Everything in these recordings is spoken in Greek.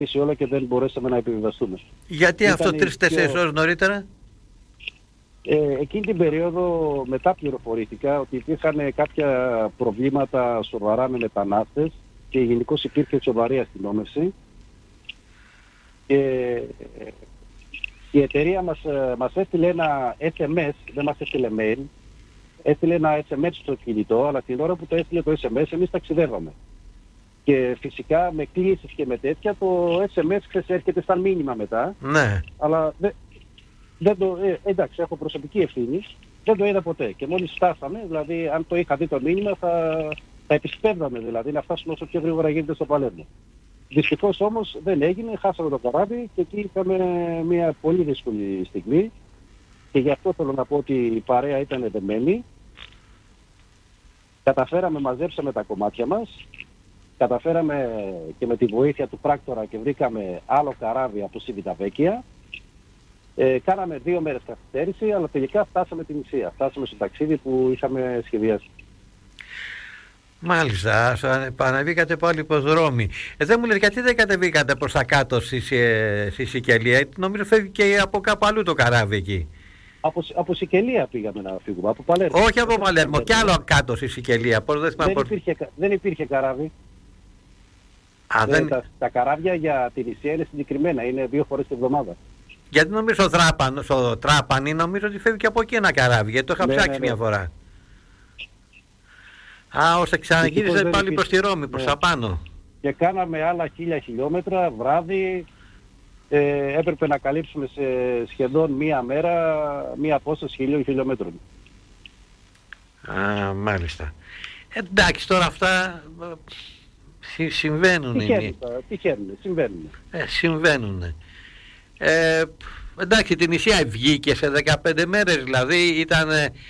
όλα και δεν μπορέσαμε να επιβιβαστούμε. Γιατί αυτό 3-4 ώρες νωρίτερα? Εκείνη την περίοδο μετά πληροφορήθηκα ότι υπήρχαν κάποια προβλήματα σοβαρά με μετανάστες και γενικώς υπήρχε σοβαρή αστυνόμευση. Και η εταιρεία μας έστειλε ένα SMS, δεν μας έστειλε mail, έστειλε ένα SMS στο κινητό, αλλά την ώρα που το έστειλε το SMS εμείς ταξιδεύαμε. Και φυσικά με κλήσεις και με τέτοια το SMS έρχεται σαν μήνυμα μετά. Ναι. Αλλά δεν το, εντάξει, έχω προσωπική ευθύνη, δεν το είδα ποτέ. Και μόλις φτάσαμε, δηλαδή αν το είχα δει το μήνυμα θα επισπεύδαμε, δηλαδή να φτάσουμε όσο πιο γρήγορα γίνεται στο Παλέρμο. Δυστυχώς όμως δεν έγινε, χάσαμε το καράβι και εκεί είχαμε μια πολύ δύσκολη στιγμή και γι' αυτό θέλω να πω ότι η παρέα ήταν δεμένη. Καταφέραμε, μαζέψαμε τα κομμάτια μας, καταφέραμε και με τη βοήθεια του πράκτορα και βρήκαμε άλλο καράβι από Σιβιταβέκια. Κάναμε 2 μέρες καθυστέρηση, αλλά τελικά φτάσαμε την Ισία. Φτάσαμε στο ταξίδι που είχαμε σχεδιάσει. Μάλιστα, ανεβήκατε πάλι υποδρόμοι. Δεν μου λέτε γιατί δεν κατεβήκατε προς τα κάτω στη Σικελία? Νομίζω φεύγει και από κάπου αλλού το καράβι εκεί. Από Σικελία πήγαμε να φύγουμε, από Παλέρμο. Όχι από Παλέρμο, κι άλλο κάτω στη Σικελία. Δεν υπήρχε καράβι. Τα καράβια για την Ισία είναι συγκεκριμένα, είναι 2 φορές την εβδομάδα. Γιατί νομίζω στο Τράπανη νομίζω ότι φεύγει και από εκεί ένα καράβι, γιατί το είχα ψάξει μια φορά. Ώστε ξαναγύριζε πάλι προς τη Ρώμη, προς τα πάνω. Και κάναμε άλλα 1000 χιλιόμετρα βράδυ. Έπρεπε να καλύψουμε σε σχεδόν μία μέρα μία απόσταση 1000 χιλιόμετρων. Μάλιστα. Εντάξει, τώρα αυτά συμβαίνουν. Συμβαίνουν. Εντάξει, την Ισία βγήκε σε 15 μέρες, δηλαδή ήταν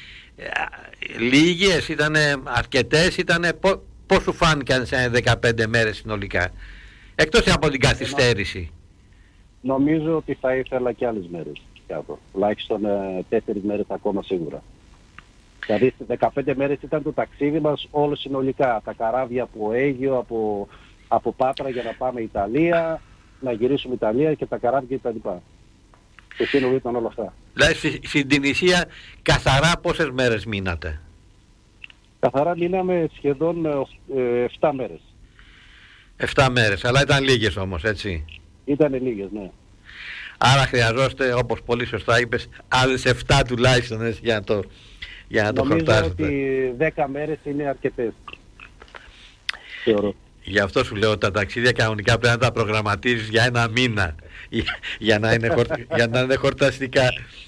λίγες, ήταν αρκετές, πώς σου φάνηκαν σε 15 μέρες συνολικά, εκτός από την καθυστέρηση? Νομίζω ότι θα ήθελα και άλλες μέρες κάτω, τουλάχιστον 4 μέρες ακόμα σίγουρα. Δηλαδή 15 μέρες ήταν το ταξίδι μας όλο συνολικά, τα καράβια από Αίγυο, από Πάτρα για να πάμε Ιταλία, να γυρίσουμε Ιταλία και τα καράβια κτλ. Και σύνολο ήταν όλα αυτά. Δηλαδή στην Τινησία καθαρά πόσες μέρες μείνατε? Καθαρά μείναμε σχεδόν 7 μέρες. 7 μέρες, αλλά ήταν λίγες όμως, έτσι? Ήταν λίγες, ναι. Άρα χρειαζόστε, όπως πολύ σωστά είπες, άλλες 7 τουλάχιστον, έτσι, για να το χορτάσετε. Νομίζω ότι 10 μέρες είναι αρκετές. Θεωρώ. Γι' αυτό σου λέω τα ταξίδια κανονικά πρέπει να τα προγραμματίζεις για 1 μήνα για να είναι χορταστικά.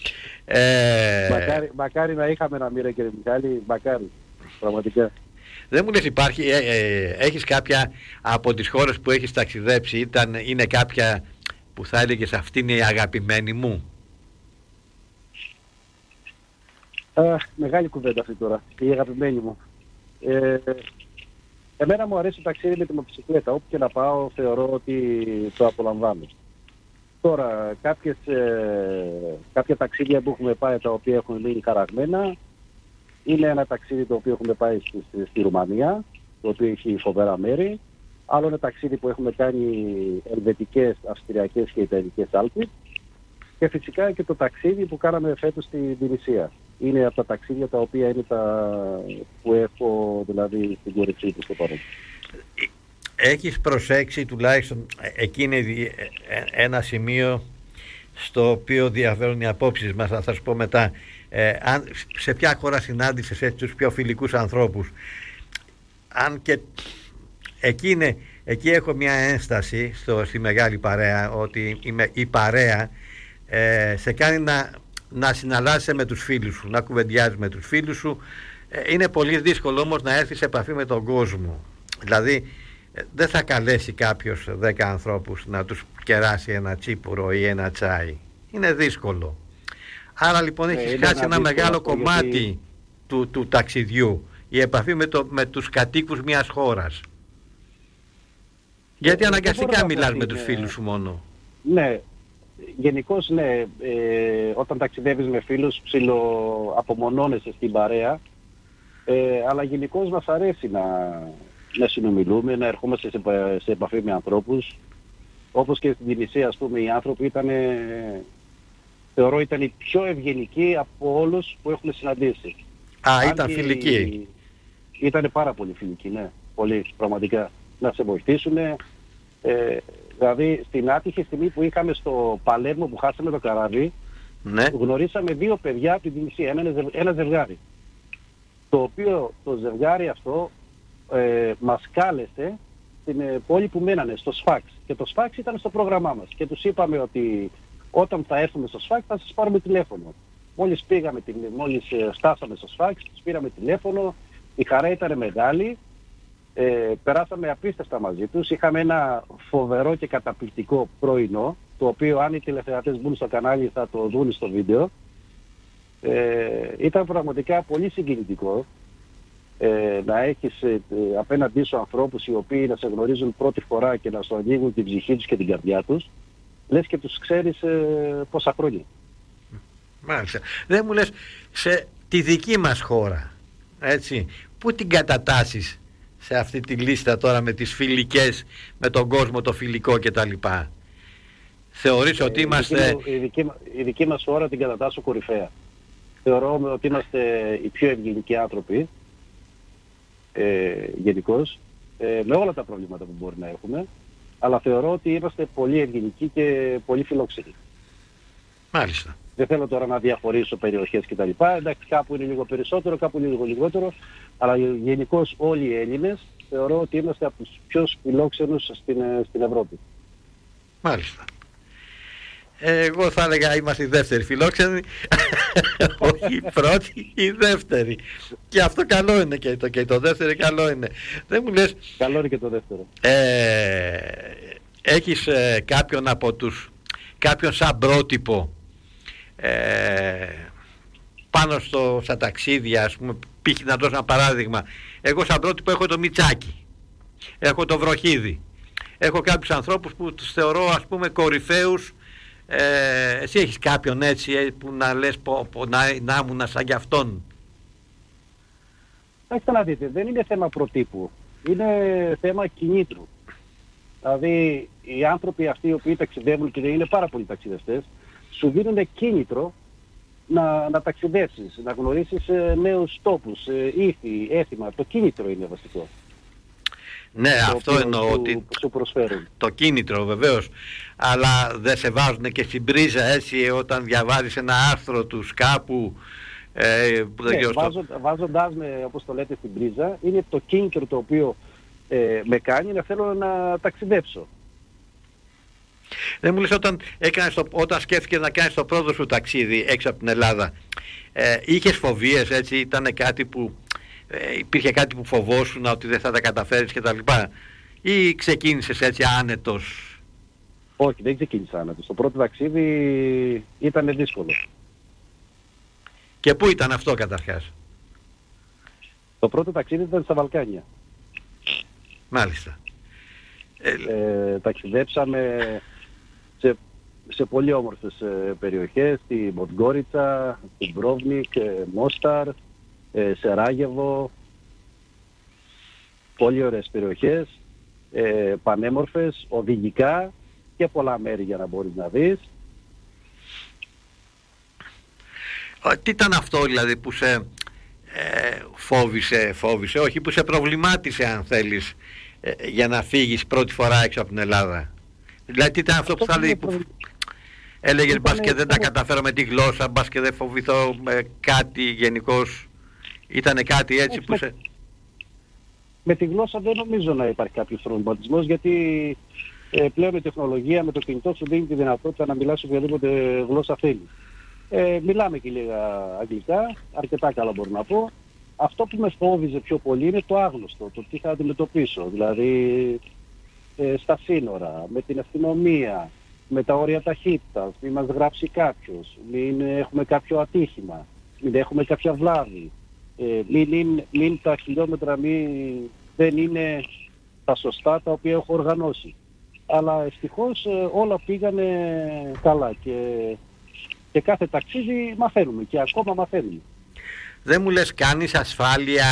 Μακάρι να είχαμε ένα μοίρα, κύριε Μιχάλη, μακάρι, πραγματικά. Δεν μου λες, έχεις κάποια από τις χώρες που έχεις ταξιδέψει, είναι κάποια που θα έλεγες αυτή είναι η αγαπημένη μου? Μεγάλη κουβέντα αυτή τώρα, η αγαπημένη μου. Εμένα μου αρέσει το ταξίδι με τη μοτοσυκλέτα. Όπου και να πάω θεωρώ ότι το απολαμβάνω. Τώρα κάποια ταξίδια που έχουμε πάει τα οποία έχουν μείνει χαραγμένα είναι ένα ταξίδι το οποίο έχουμε πάει στη Ρουμανία, το οποίο έχει φοβερά μέρη. Άλλο ένα ταξίδι που έχουμε κάνει ελβετικές, αυστριακές και ιταλικές Άλπεις. Και φυσικά και το ταξίδι που κάναμε φέτος στην Τινησία. Είναι από τα ταξίδια τα οποία είναι τα που έχω δηλαδή στην κορυφή του στο παρόν. Έχεις προσέξει τουλάχιστον, εκεί είναι ένα σημείο στο οποίο διαφέρουν οι απόψεις μας, θα σου πω μετά, σε ποια χώρα συνάντησες έτσι τους πιο φιλικούς ανθρώπους? Αν και εκεί έχω μια ένσταση στη μεγάλη παρέα, ότι η παρέα σε κάνει να συναλλάσσεσαι με τους φίλους σου, να κουβεντιάζεις με τους φίλους σου. Είναι πολύ δύσκολο όμως να έρθεις σε επαφή με τον κόσμο. Δηλαδή δεν θα καλέσει κάποιος 10 ανθρώπους να τους κεράσει ένα τσίπουρο ή ένα τσάι. Είναι δύσκολο. Άρα λοιπόν έχεις χάσει ένα μεγάλο κομμάτι του ταξιδιού, η επαφή με τους κατοίκους μιας χώρας. Γιατί αναγκαστικά μιλάς με τους φίλους σου μόνο. Ναι. Γενικώς ναι, όταν ταξιδεύεις με φίλους ψιλοαπομονώνεσαι στην παρέα, αλλά γενικώς μας αρέσει να συνομιλούμε, να ερχόμαστε σε επαφή με ανθρώπους. όπως και στην Τινησία, ας πούμε, οι άνθρωποι θεωρώ ήταν οι πιο ευγενικοί από όλους που έχουμε συναντήσει. Ήταν φιλικοί. Ήταν πάρα πολύ φιλικοί, ναι. Πολύ, πραγματικά. Να σε βοηθήσουν. Δηλαδή, στην άτυχη στιγμή που είχαμε στο Παλέρμο που χάσαμε το καράβι, ναι, γνωρίσαμε 2 παιδιά από την Τινησία, ένα ζευγάρι. Το οποίο το ζευγάρι αυτό μας κάλεσε στην πόλη που μένανε, στο Σφάξ. Και το Σφάξ ήταν στο πρόγραμμά μας. Και τους είπαμε ότι όταν θα έρθουμε στο Σφάξ θα σας πάρουμε τηλέφωνο. Μόλις φτάσαμε στο Σφάξ, τους πήραμε τηλέφωνο, η χαρά ήταν μεγάλη, περάσαμε απίστευτα μαζί τους, είχαμε ένα φοβερό και καταπληκτικό πρωινό, το οποίο αν οι τηλεθεατές μπουν στο κανάλι θα το δουν στο βίντεο. Ήταν πραγματικά πολύ συγκινητικό να έχεις απέναντί σου ανθρώπους οι οποίοι να σε γνωρίζουν πρώτη φορά και να σου ανοίγουν την ψυχή τους και την καρδιά τους, λες και τους ξέρεις πόσα χρόνια. Μάλιστα. Δεν μου λες, σε τη δική μας χώρα, έτσι, πού την κατατάσσεις σε αυτή τη λίστα τώρα με τις φιλικές, με τον κόσμο το φιλικό κτλ? Θεωρείς ότι είμαστε... Η δική μας χώρα την κατατάσσω κορυφαία. Θεωρώ ότι είμαστε οι πιο ευγενικοί άνθρωποι, γενικώς, με όλα τα προβλήματα που μπορεί να έχουμε, αλλά θεωρώ ότι είμαστε πολύ ευγενικοί και πολύ φιλόξενοι. Μάλιστα. Δεν θέλω τώρα να διαφορήσω περιοχές κτλ. Εντάξει, κάπου είναι λίγο περισσότερο, κάπου είναι λίγο λιγότερο, αλλά γενικώς όλοι οι Έλληνες θεωρώ ότι είμαστε από τους πιο φιλόξενους στην Ευρώπη. Μάλιστα. Εγώ θα έλεγα είμαστε η δεύτερη φιλόξενη, όχι η πρώτη, η δεύτερη. Και αυτό καλό είναι και το δεύτερο καλό είναι. Δεν μου λες... Καλό είναι και το δεύτερο. Έχεις κάποιον σαν πρότυπο πάνω στα ταξίδια, ας πούμε, π.χ. να δώσω ένα παράδειγμα. Εγώ σαν πρότυπο έχω το Μητσάκι, έχω το Βροχίδη, έχω κάποιους ανθρώπους που τους θεωρώ, ας πούμε, κορυφαίους. Εσύ έχεις κάποιον έτσι που να λες να ήμουν σαν κι αυτόν? Έχετε να δείτε, δεν είναι θέμα προτύπου, είναι θέμα κινήτρου. Δηλαδή οι άνθρωποι αυτοί οι οποίοι ταξιδεύουν και είναι πάρα πολλοί ταξιδευτές, σου δίνουν κίνητρο να ταξιδεύσεις, να γνωρίσεις νέους τόπους, ήθη, έθιμα. Το κίνητρο είναι βασικό. Ναι, αυτό εννοώ, ότι σου προσφέρουν. Το κίνητρο βεβαίως, αλλά δεν σε βάζουν και στην πρίζα έτσι όταν διαβάζεις ένα άρθρο τους κάπου που δεν βάζοντάς με, όπως το λέτε, στην πρίζα, είναι το κίνητρο το οποίο με κάνει να θέλω να ταξιδέψω. Δεν μου λες, όταν σκέφτηκες να κάνεις το πρώτο σου ταξίδι έξω από την Ελλάδα, είχες φοβίες, έτσι, ήταν κάτι που υπήρχε κάτι που φοβόσουν ότι δεν θα τα καταφέρεις και τα λοιπά, ή ξεκίνησες έτσι άνετος? Όχι, δεν ξεκίνησα άνετος. Το πρώτο ταξίδι ήταν δύσκολο. Και πού ήταν αυτό καταρχάς? Το πρώτο ταξίδι ήταν στα Βαλκάνια. Μάλιστα. Ταξιδέψαμε σε πολύ όμορφες περιοχές, στη Μοντγκόριτσα, στη Μπρόβνικ, Μόσταρ, Σεράγεβο, πολύ ωραίες περιοχές, πανέμορφες, οδηγικά και πολλά μέρη για να μπορείς να δεις. Τι ήταν αυτό δηλαδή που σε φόβησε, όχι, που σε προβλημάτισε, αν θέλεις, για να φύγεις πρώτη φορά έξω από την Ελλάδα? Δηλαδή τι ήταν αυτό που θα λέει, που έλεγες μπας και δεν τα καταφέρω με τη γλώσσα, μπας και δεν φοβηθώ κάτι γενικώς? Ήτανε κάτι έτσι που σε... Με τη γλώσσα δεν νομίζω να υπάρχει κάποιος προβληματισμός, γιατί πλέον η τεχνολογία με το κινητό σου δίνει τη δυνατότητα να μιλάς οποιαδήποτε γλώσσα θέλει. Μιλάμε και λίγα αγγλικά, αρκετά καλά μπορώ να πω. Αυτό που με φόβιζε πιο πολύ είναι το άγνωστο, το τι θα αντιμετωπίσω. Δηλαδή στα σύνορα, με την αστυνομία, με τα όρια ταχύτητας, μην μας γράψει κάποιος, μην έχουμε κάποιο ατύχημα, μην έχουμε κάποια βλάβη, μην τα χιλιόμετρα δεν είναι τα σωστά τα οποία έχω οργανώσει. Αλλά ευτυχώς όλα πήγανε καλά και κάθε ταξίδι μαθαίνουμε και ακόμα μαθαίνουμε. Δεν μου λες, κάνεις ασφάλεια,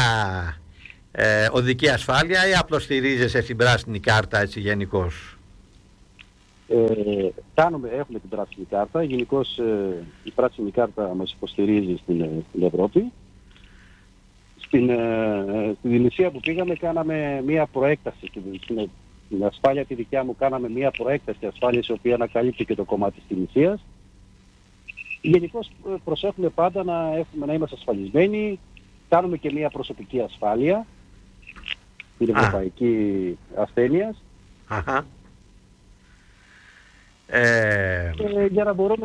οδική ασφάλεια, ή απλώς στηρίζεσαι στην πράσινη κάρτα έτσι γενικώς? Έχουμε την πράσινη κάρτα. Γενικώς η πράσινη κάρτα μας υποστηρίζει στην Ευρώπη. Στην Ιλυσία που πήγαμε κάναμε μία προέκταση. Στην ασφάλεια τη δικιά μου κάναμε μία προέκταση ασφάλειας η οποία ανακαλύπτει και το κομμάτι της Ιλυσίας. Γενικώς προσέχουμε πάντα να είμαστε ασφαλισμένοι. Κάνουμε και μία προσωπική ασφάλεια. Την ευρωπαϊκή ασθένειας. Για να μπορούμε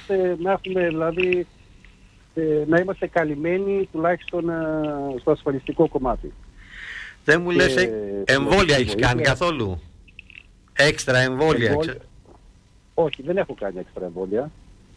να είμαστε καλυμμένοι τουλάχιστον στο ασφαλιστικό κομμάτι. Δεν μου λες εμβόλια έχεις κάνει καθόλου? Έξτρα εμβόλια? Όχι, δεν έχω κάνει έξτρα εμβόλια.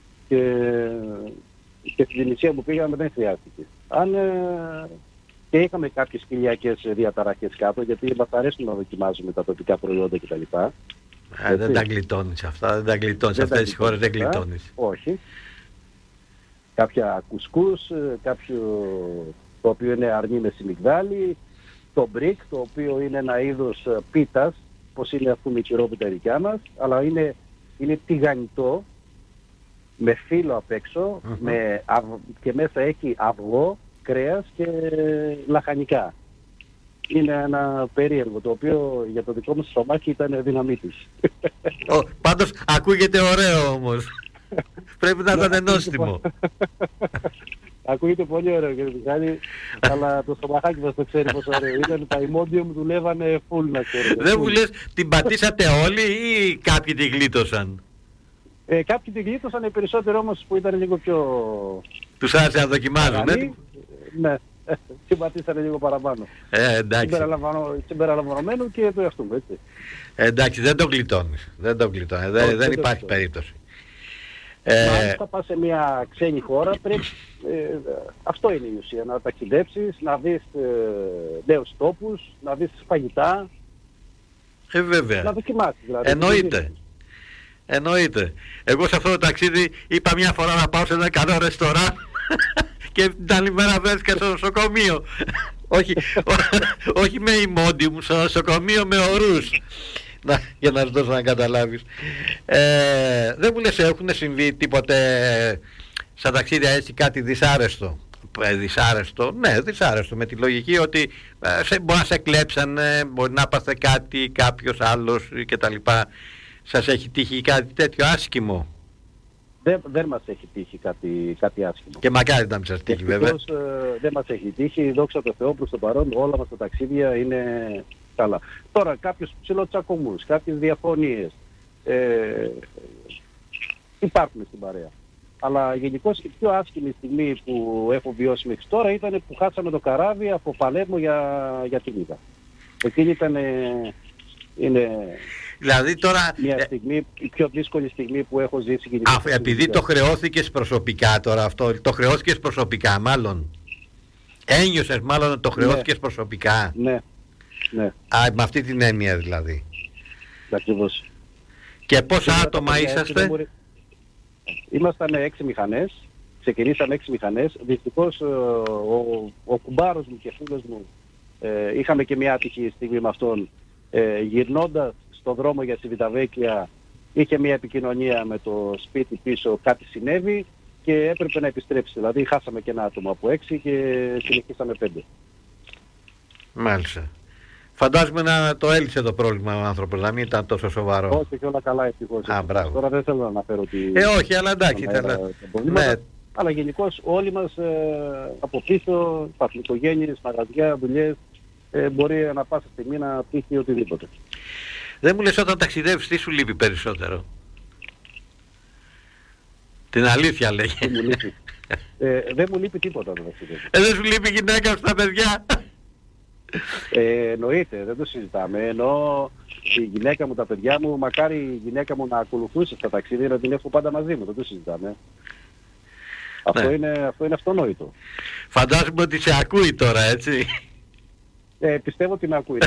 Και στην Ιλυσία που πήγαμε δεν χρειάστηκε. Και είχαμε κάποιες κοιλιακές διαταραχές κάτω, γιατί μας αρέσουν να δοκιμάζουμε τα τοπικά προϊόντα κτλ. Δεν τα γλιτώνεις αυτά, δεν τα γλιτώνεις. Αυτές τις χώρες δεν γλιτώνεις. Όχι. Κάποια κουσκούς, το οποίο είναι αρνί με σιμιγδάλι, το μπρικ, το οποίο είναι ένα είδος πίτας, πως είναι αυτή η κυρόπιτα δικιά μας, αλλά είναι τηγανιτό, με φύλλο απ' έξω, και μέσα έχει αυγό, κρέας και λαχανικά. Είναι ένα περίεργο, το οποίο για το δικό μου στομάχι ήταν δυναμίτης. Πάντως ακούγεται ωραίο όμως. Πρέπει να ήταν νόστιμο. Ακούγεται πολύ ωραίο κύριε Μιχάλη, αλλά το στομαχάκι μας το ξέρει πόσο ωραίο ήταν. Τα ημόντια μου δουλεύανε full, να ξέρετε. Δεν μου λες, την πατήσατε όλοι ή κάποιοι τη γλίτωσαν? Κάποιοι τη γλίτωσαν, οι περισσότεροι όμως που ήταν λίγο πιο... Τους άρεσε να δοκιμάζουν, ναι. Συμπατήσανε λίγο παραπάνω. Εντάξει. Συμπεριλαμβανομένου και το εαυτού μου, έτσι. Εντάξει, δεν το γλιτώνεις. Δεν υπάρχει περίπτωση. Μάλιστα πας σε μια ξένη χώρα, πρέπει, αυτό είναι η ουσία, να ταξιδέψεις, να δεις νέους τόπους, να δεις φαγητά. Βέβαια. Να δοκιμάσεις δηλαδή. Εννοείται. Εγώ σε αυτό το ταξίδι είπα μια φορά να πάω σε ένα καλό ρεστοράν και την άλλη μέρα βρέθηκα στο νοσοκομείο. όχι με ημόντιουμ, στο νοσοκομείο με ορούς. Για να σου δώσω να καταλάβεις. Δεν μου λες έχουν συμβεί τίποτε στα ταξίδια έτσι κάτι δυσάρεστο? Δυσάρεστο, ναι, δυσάρεστο, με τη λογική ότι μπορεί να σε κλέψανε, μπορεί να πάθε κάτι, κάποιος άλλος κτλ. Σας έχει τύχει κάτι τέτοιο άσχημο? Δεν μας έχει τύχει κάτι άσχημο. Και μακάρι να μην σας τύχει βέβαια. Δεν μας έχει τύχει, δόξα τω Θεώ, προς το παρόν όλα μας τα ταξίδια είναι καλά. Τώρα κάποιους ψηλοτσακωμούς, κάποιες διαφωνίες υπάρχουν στην παρέα. Αλλά γενικώς η πιο άσχημη στιγμή που έχω βιώσει μέχρι τώρα ήταν που χάσαμε το καράβι από Παλέρμο για την Ήγα. Εκείνη είναι δηλαδή τώρα, μια στιγμή, η πιο δύσκολη στιγμή που έχω ζήσει. Επειδή το χρεώθηκες προσωπικά τώρα αυτό, το χρεώθηκες προσωπικά μάλλον. Ένιωσες μάλλον ότι το χρεώθηκες προσωπικά. Ναι. Με αυτή την έννοια δηλαδή. Ακριβώς. Και πόσα άτομα είσαστε? Ήμασταν 6 μηχανές. Ξεκινήσαμε 6 μηχανές. Δυστυχώς ο κουμπάρος μου και φίλος μου είχαμε και μια άτυχη στιγμή με αυτόν. Γυρνώντας στον δρόμο για Σιβιταβέκια είχε μια επικοινωνία με το σπίτι πίσω, κάτι συνέβη και έπρεπε να επιστρέψει. Δηλαδή χάσαμε και ένα άτομο από 6 και συνεχίσαμε 5. Μάλιστα. Φαντάζομαι να το έλυσε το πρόβλημα ο άνθρωπος, να μην ήταν τόσο σοβαρό. Όχι, και όλα καλά ευτυχώς. Τώρα δεν θέλω να αναφέρω ότι... όχι, αλλά εντάξει. Ναι. Αλλά γενικώς όλοι μας από πίσω, υπάρχουν οικογένειες, μαγαζιά, δουλειές, μπορεί ανά πάσα στιγμή να τύχει οτιδήποτε. Δεν μου λες όταν ταξιδεύεις τι σου λείπει περισσότερο? Την αλήθεια λέγε. Δεν μου λείπει τίποτα να ταξιδεύω. Δεν σου λείπει η γυναίκα σου, τα παιδιά? Εννοείται, δεν το συζητάμε. Ενώ η γυναίκα μου, τα παιδιά μου, μακάρι η γυναίκα μου να ακολουθούσε στα ταξίδια, να την έχω πάντα μαζί μου, δεν το συζητάμε. Αυτό είναι αυτονόητο. Φαντάζομαι ότι σε ακούει τώρα, έτσι. Πιστεύω ότι με ακούει.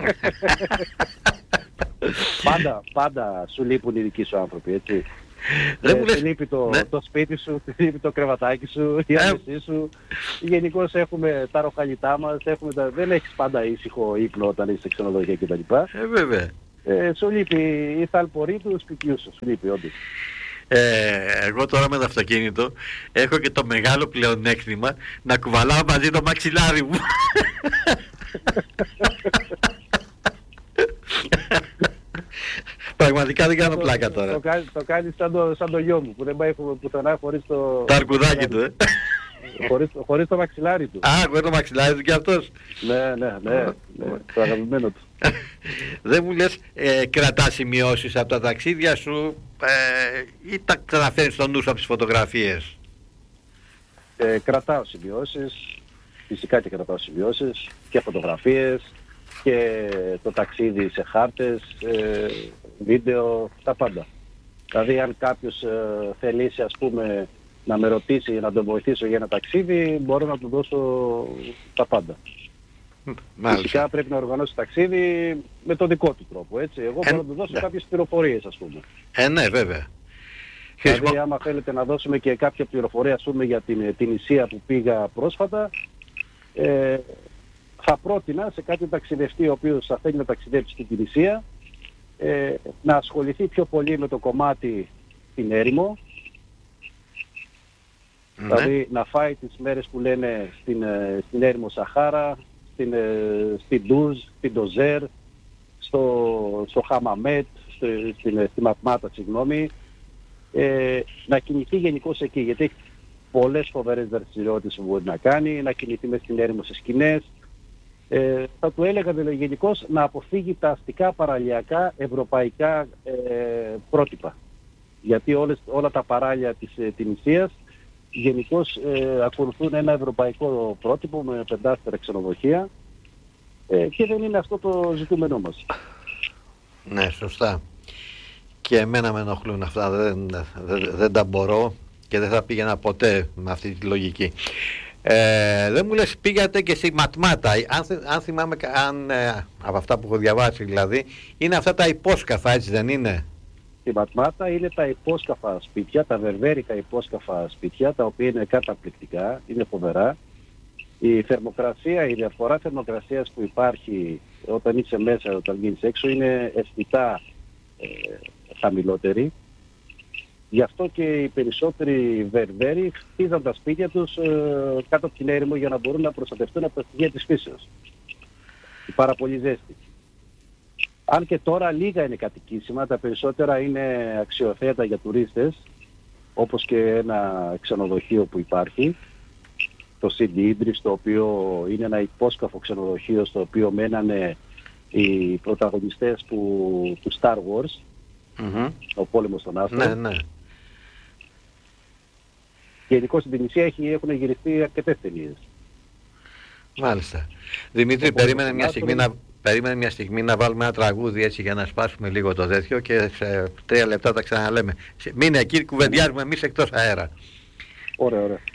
Πάντα σου λείπουν οι δικοί σου άνθρωποι, έτσι. Σου λείπει το σπίτι σου, σου λείπει το κρεβατάκι σου, η άμεσή σου. Γενικώς έχουμε τα ροχαλιτά μας, δεν έχεις πάντα ήσυχο ύπνο όταν είσαι σε ξενοδοχεία κτλ. Βέβαια. Σου λείπει η θαλπορή του σπιτιού σου. Σου λείπει όντως. Εγώ τώρα με το αυτοκίνητο έχω και το μεγάλο πλεονέκτημα να κουβαλάω μαζί το μαξιλάρι μου. Πραγματικά δεν κάνω πλάκα τώρα. Το κάνει σαν το γιο μου που δεν πάει πουθενά χωρίς το αρκουδάκι του, χωρίς το μαξιλάρι του. Α, χωρίς το μαξιλάρι του κι αυτός. Ναι, το αγαπημένο του. Δεν μου λες, κρατάς σημειώσεις από τα ταξίδια σου ή τα ξαναφέρνεις στο νου σου από τις φωτογραφίες? Κρατάω σημειώσεις, φυσικά και κρατάω σημειώσεις και φωτογραφίες και το ταξίδι σε χάρτες, βίντεο, τα πάντα. Δηλαδή αν κάποιος θελήσει, ας πούμε, να με ρωτήσει, να τον βοηθήσω για ένα ταξίδι, μπορώ να του δώσω τα πάντα. Μάλιστα. Φυσικά πρέπει να οργανώσει ταξίδι με τον δικό του τρόπο, έτσι. Εγώ μπορώ να του δώσω κάποιες πληροφορίες, ας πούμε. Ναι, βέβαια. Δηλαδή άμα θέλετε να δώσουμε και κάποια πληροφορία, ας πούμε, για την Ισία που πήγα πρόσφατα, θα πρότεινα σε κάποιον ταξιδευτή ο οποίος θα θέλει να ταξιδέψει στην Τινησία να ασχοληθεί πιο πολύ με το κομμάτι την έρημο, δηλαδή να φάει τις μέρες που λένε στην έρημο Σαχάρα, στην Ντούζ, στην Ντοζέρ, στο Χαμαμέτ, στη Ματμάτα, συγγνώμη, να κινηθεί γενικώς εκεί, γιατί έχει πολλές φοβερές δραστηριότητες που μπορεί να κάνει, να κινηθεί μες στην έρημο σε σκηνές. Θα του έλεγα δηλαδή γενικώς να αποφύγει τα αστικά παραλιακά ευρωπαϊκά πρότυπα. Γιατί όλα τα παράλια της Τινησίας γενικώς ακολουθούν ένα ευρωπαϊκό πρότυπο με 5-άστερα ξενοδοχεία και δεν είναι αυτό το ζητούμενό μας. Ναι, σωστά. Και εμένα με ενοχλούν αυτά, δεν τα μπορώ και δεν θα πήγαινα ποτέ με αυτή τη λογική. Δεν μου λες, πήγατε και στη Ματμάτα, αν θυμάμαι, από αυτά που έχω διαβάσει δηλαδή, είναι αυτά τα υπόσκαφα, έτσι δεν είναι? Στη Ματμάτα είναι τα υπόσκαφα σπίτια, τα βερβέρικα υπόσκαφα σπίτια, τα οποία είναι καταπληκτικά, είναι φοβερά. Η θερμοκρασία, η διαφορά θερμοκρασίας που υπάρχει όταν είσαι μέσα, όταν βγαίνεις έξω, είναι αισθητά χαμηλότερη. Γι' αυτό και οι περισσότεροι Βερβέροι χτίζαν τα σπίτια τους κάτω από την έρημο για να μπορούν να προστατευτούν από τα στοιχεία της φύσεως. Η πάρα πολύ ζέστη. Αν και τώρα λίγα είναι κατοικήσιμα, τα περισσότερα είναι αξιοθέατα για τουρίστες, όπως και ένα ξενοδοχείο που υπάρχει, το Σίντι Ίντρις, το οποίο είναι ένα υπόσκαφο ξενοδοχείο στο οποίο μένανε οι πρωταγωνιστές του Star Wars, ο πόλεμος των άστρων. Ναι. Γενικώς στην Τινησία έχουν γυριστεί αρκετές ταινίες. Μάλιστα. Δημήτρη, περίμενε μια στιγμή να βάλουμε ένα τραγούδι έτσι για να σπάσουμε λίγο το τέτοιο και σε 3 λεπτά τα ξαναλέμε. Μείνε εκεί, κουβεντιάζουμε εμείς εκτός αέρα. Ωραία.